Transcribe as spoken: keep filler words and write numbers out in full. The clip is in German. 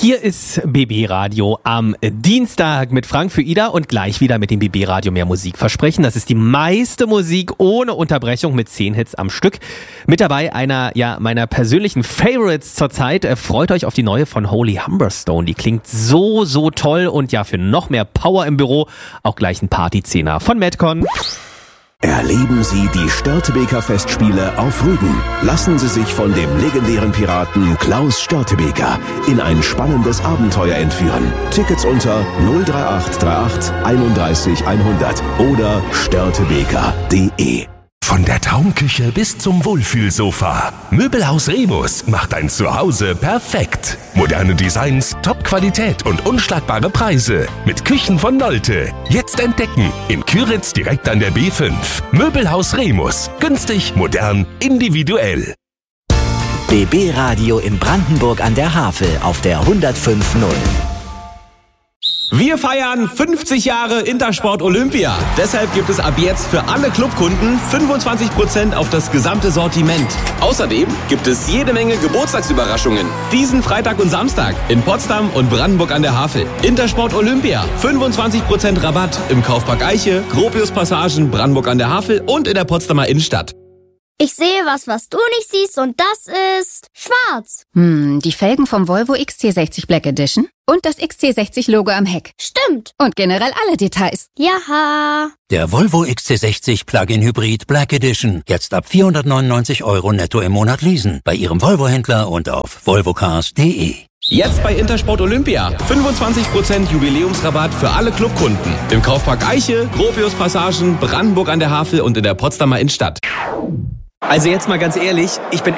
Hier ist B B Radio am Dienstag mit Frank für Ida und gleich wieder mit dem B B Radio mehr Musik versprechen. Das ist die meiste Musik ohne Unterbrechung mit zehn Hits am Stück. Mit dabei einer ja meiner persönlichen Favorites zurzeit. Freut euch auf die neue von Holy Humberstone. Die klingt so, so toll und ja, für noch mehr Power im Büro auch gleich ein Partyzehner von Madcon. Erleben Sie die Störtebeker Festspiele auf Rügen. Lassen Sie sich von dem legendären Piraten Klaus Störtebeker in ein spannendes Abenteuer entführen. Tickets unter null drei acht drei acht einunddreißig hundert oder störtebeker punkt de. Von der Traumküche bis zum Wohlfühlsofa. Möbelhaus Remus macht ein Zuhause perfekt. Moderne Designs, Top-Qualität und unschlagbare Preise. Mit Küchen von Nolte. Jetzt entdecken. In Küritz direkt an der B fünf. Möbelhaus Remus. Günstig, modern, individuell. B B Radio in Brandenburg an der Havel auf der hundertfünf Komma null. Wir feiern fünfzig Jahre Intersport Olympia. Deshalb gibt es ab jetzt für alle Clubkunden fünfundzwanzig Prozent auf das gesamte Sortiment. Außerdem gibt es jede Menge Geburtstagsüberraschungen. Diesen Freitag und Samstag in Potsdam und Brandenburg an der Havel. Intersport Olympia. fünfundzwanzig Prozent Rabatt im Kaufpark Eiche, Gropius Passagen, Brandenburg an der Havel und in der Potsdamer Innenstadt. Ich sehe was, was du nicht siehst, und das ist schwarz. Hm, die Felgen vom Volvo X C sechzig Black Edition und das X C sechzig Logo am Heck. Stimmt. Und generell alle Details. Jaha. Der Volvo X C sechzig Plug-in Hybrid Black Edition. Jetzt ab vierhundertneunundneunzig Euro netto im Monat leasen. Bei Ihrem Volvo-Händler und auf volvocars punkt de. Jetzt bei Intersport Olympia. fünfundzwanzig Prozent Jubiläumsrabatt für alle Clubkunden. Im Kaufpark Eiche, Gropius Passagen, Brandenburg an der Havel und in der Potsdamer Innenstadt. Also jetzt mal ganz ehrlich, ich bin